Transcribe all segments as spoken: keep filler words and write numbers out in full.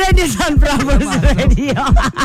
ada di Sun Prambors Radio.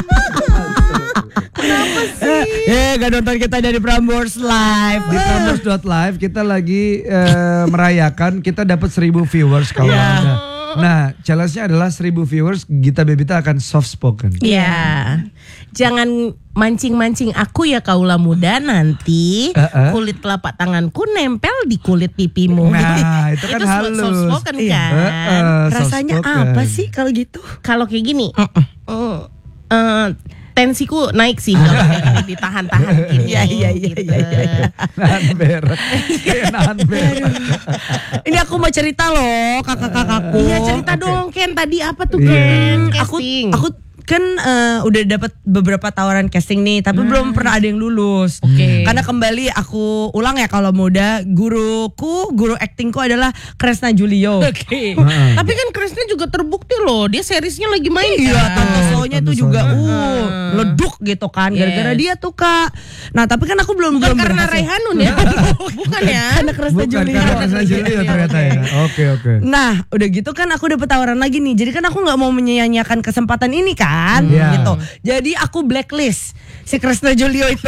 Kenapa sih? Eh, gak nonton kita dari Prambors Live. Di Prambors dot live kita lagi uh, merayakan kita dapat seribu viewers kalau yeah. ada. Nah, challenge-nya adalah seribu viewers, Gita Bebita akan soft spoken. Iya. Yeah. Jangan mancing-mancing aku ya kaula muda, nanti uh-uh. kulit telapak tanganku nempel di kulit pipimu. Nah, itu kan itu halus. soft spoken kan. Uh-uh, Rasanya soft-spoken. apa sih kalau gitu? Kalau kayak gini, uh, uh, tensiku naik sih kalau kayak gini, ditahan-tahan gini. Iya iya iya gitu. iya. iya. Nahan berak. Kayak nahan berak. Ini aku mau cerita loh, kakak-kakakku. Iya cerita Oke. dong Ken, tadi apa tuh Iya. Ken? Aku Casting. aku kan uh, udah dapat beberapa tawaran casting nih, tapi hmm. belum pernah ada yang lulus. Oke. Okay. Karena kembali aku ulang ya kalau muda, guruku, guru aktingku adalah Kresna Julio. Oke. Okay. Uh-uh. Tapi kan Krisna juga terbukti loh, dia seriesnya lagi main. Iya, kan? Tante Sonya Tante tuh juga Sonya. uh leduk gitu kan, gara-gara Yes. dia tuh Kak. Nah, tapi kan aku belum Bukan belum karena berhasil. Raihanun ya. Bukan ya. Karena Kresna Bukan Julio. karena Kresna Julio ternyata ya. Oke oke. Nah, udah gitu kan aku dapet tawaran lagi nih. Jadi kan aku nggak mau menyia-nyiakan kesempatan ini kan, Hmm. gitu. Jadi aku blacklist si Kresna Julio itu.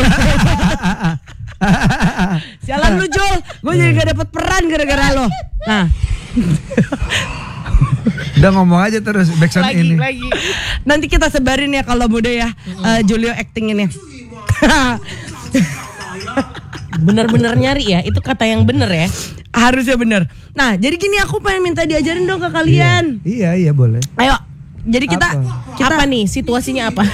Sialan lu Jul, gue jadi gak dapet peran gara-gara lo. Nah, Udah ngomong aja terus backsound Lagi ini. lagi. nanti kita sebarin ya kalau muda ya, uh, Julio acting ini. Bener-bener nyari ya, itu kata yang bener ya. Harusnya bener. Nah, jadi gini aku pengen minta diajarin dong ke kalian. Iya iya boleh. Ayo, jadi kita Apa? kita Apa nih situasinya apa?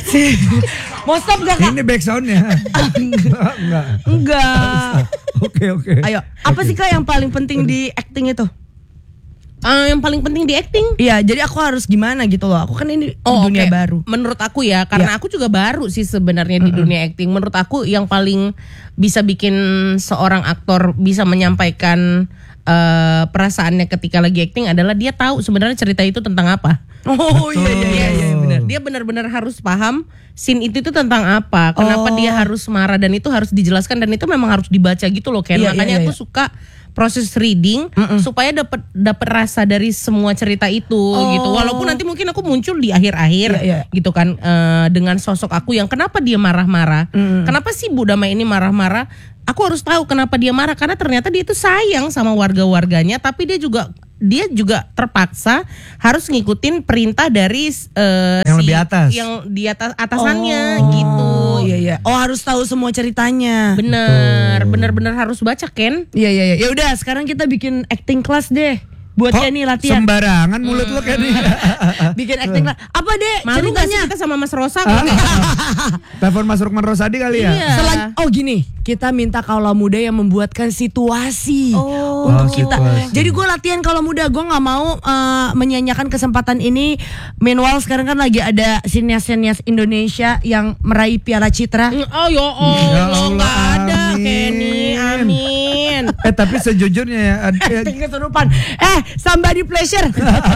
mau stop gak Kak? Ini backsoundnya. Enggak enggak. Enggak. Oke oke. Ayo, apa sih Kak yang paling penting di acting itu? Uh, yang paling penting di acting. Iya, jadi aku harus gimana gitu loh. Aku kan ini Oh, dunia oke. baru. Menurut aku ya, karena aku juga baru sih sebenarnya di dunia acting. Menurut aku yang paling bisa bikin seorang aktor bisa menyampaikan uh, perasaannya ketika lagi acting adalah dia tahu sebenarnya cerita itu tentang apa. Oh iya iya iya, iya benar. Dia benar-benar harus paham scene itu itu tentang apa, kenapa Oh. dia harus marah, dan itu harus dijelaskan dan itu memang harus dibaca gitu loh Ken. Iya, Makanya iya, aku iya. suka proses reading supaya dapat dapat rasa dari semua cerita itu gitu. Walaupun nanti mungkin aku muncul di akhir-akhir Iya, iya. gitu kan, eh, dengan sosok aku yang kenapa dia marah-marah. Kenapa sih Bu Damai ini marah-marah? Aku harus tahu kenapa dia marah, karena ternyata dia itu sayang sama warga-warganya, tapi dia juga dia juga terpaksa harus ngikutin perintah dari eh, Yang lebih atas. yang di atas atasannya Oh, gitu. iya iya. Oh, harus tahu semua ceritanya. Bener, bener-bener harus baca Ken. Iya iya iya. Ya udah, sekarang kita bikin acting class deh. Buat Kok Kenny latihan. sembarangan mulut lo kayak nih. Bikin acting class. Apa Dek? Malu gak sih ceritanya? kita sama Mas Rosa? Telepon Mas Rukman Rosadi kali ya. Iya. Selan- oh gini, kita minta kaula muda yang membuatkan situasi Oh. untuk Oh, kita. situasi. Jadi gue latihan kaula muda, gue nggak mau uh, menyanyiakan kesempatan ini. Meanwhile sekarang kan lagi ada sinias-sinias Indonesia yang meraih Piala Citra. Oh ya Ya Allah, Allah, nggak ada amin. Kenny, amin. Eh tapi sejujurnya ya, ad- Acting kesurupan. Eh, somebody pleasure.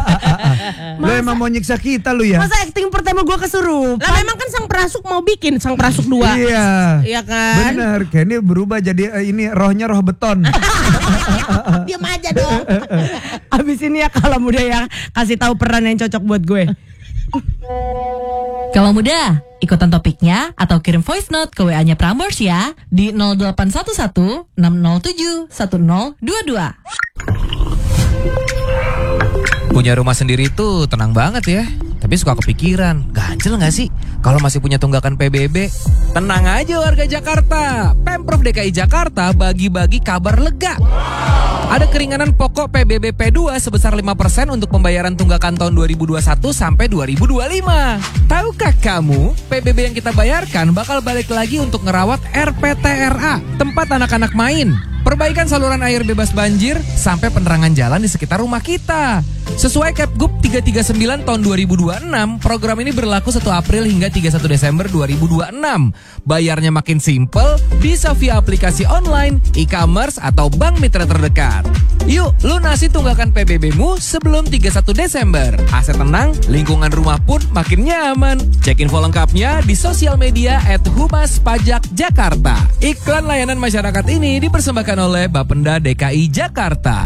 lo emang mau nyiksa kita lu ya? Masa acting pertama gue kesurupan? Lah memang kan sang prasuk mau bikin sang prasuk dua. Iya. Iya kan? Bener, kayaknya berubah jadi eh, ini rohnya roh beton. Diam aja dong. Abis ini ya kalau muda ya kasih tahu peran yang cocok buat gue. Kalau muda, ikutan topiknya atau kirim voice note ke W A-nya Prambors ya di nol delapan satu satu enam nol tujuh satu nol dua dua. Punya rumah sendiri tuh tenang banget ya. Tapi suka kepikiran, ganjel gak sih kalau masih punya tunggakan P B B? Tenang aja warga Jakarta, Pemprov D K I Jakarta bagi-bagi kabar lega. Ada keringanan pokok P B B P dua sebesar lima persen untuk pembayaran tunggakan tahun dua ribu dua puluh satu sampai dua ribu dua puluh lima. Tahukah kamu, P B B yang kita bayarkan bakal balik lagi untuk ngerawat R P T R A, tempat anak-anak main. Perbaikan saluran air bebas banjir sampai penerangan jalan di sekitar rumah kita. Sesuai Kepgub tiga tiga sembilan tahun dua ribu dua puluh enam, program ini berlaku satu April hingga tiga puluh satu Desember dua ribu dua puluh enam. Bayarnya makin simple, bisa via aplikasi online, e-commerce, atau bank mitra terdekat. Yuk, lunasi tunggakan P B B-mu sebelum tiga puluh satu Desember. Aset tenang, lingkungan rumah pun makin nyaman. Cek info lengkapnya di sosial media at Humas Pajak Jakarta. Iklan layanan masyarakat ini dipersembahkan oleh Bapenda D K I Jakarta.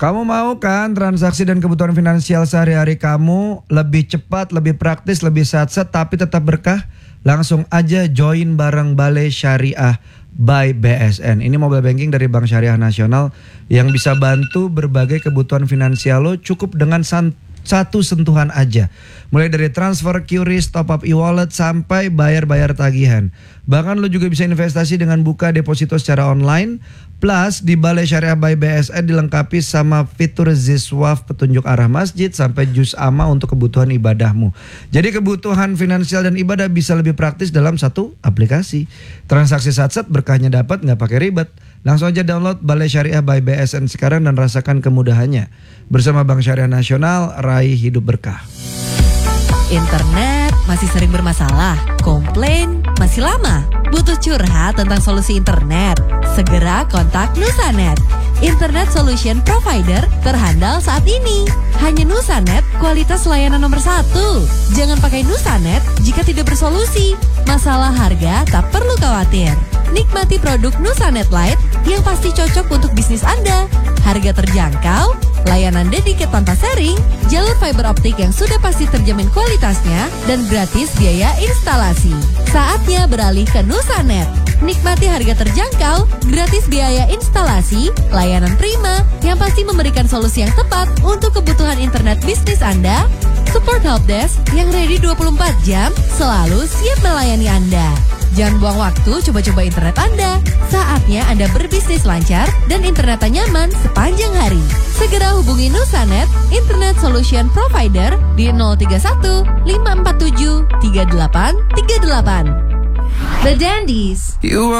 Kamu mau kan transaksi dan kebutuhan finansial sehari-hari kamu lebih cepat, lebih praktis, lebih satset tapi tetap berkah? Langsung aja join bareng Balai Syariah by B S N. Ini mobile banking dari Bank Syariah Nasional yang bisa bantu berbagai kebutuhan finansial lo cukup dengan san- satu sentuhan aja. Mulai dari transfer, Q R I S, top up e-wallet sampai bayar-bayar tagihan. Bahkan lo juga bisa investasi dengan buka deposito secara online. Plus di Balai Syariah by B S N dilengkapi sama fitur Ziswaf, petunjuk arah masjid sampai juz amma untuk kebutuhan ibadahmu. Jadi kebutuhan finansial dan ibadah bisa lebih praktis dalam satu aplikasi. Transaksi satset berkahnya dapat, nggak pakai ribet. Langsung aja download Balai Syariah by B S N sekarang dan rasakan kemudahannya. Bersama Bank Syariah Nasional, raih hidup berkah. Internet masih sering bermasalah? Komplain masih lama? Butuh curhat tentang solusi internet? Segera kontak Nusanet, Internet Solution Provider terhandal saat ini. Hanya Nusanet, kualitas layanan nomor satu. Jangan pakai Nusanet jika tidak bersolusi. Masalah harga tak perlu khawatir. Nikmati produk Nusanet Lite yang pasti cocok untuk bisnis Anda. Harga terjangkau, layanan dedicated tanpa sharing, jalur fiber optik yang sudah pasti terjamin kualitasnya, dan gratis biaya instalasi. Saatnya beralih ke Nusanet. Nikmati harga terjangkau, gratis biaya instalasi, layanan prima yang pasti memberikan solusi yang tepat untuk kebutuhan internet bisnis Anda. Support helpdesk yang ready dua puluh empat jam selalu siap melayani Anda. Jangan buang waktu coba-coba internet Anda. Saatnya Anda berbisnis lancar dan internet nyaman sepanjang hari. Segera hubungi Nusanet, Internet Solution Provider di nol tiga satu lima empat tujuh tiga delapan tiga delapan. The Dandies.